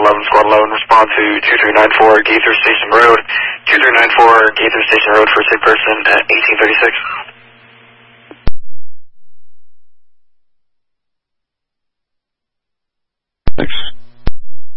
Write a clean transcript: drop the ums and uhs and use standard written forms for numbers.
Squad 11, respond to 2394 Gaither Station Road. 2394 Gaither Station Road for a sick person at 1836.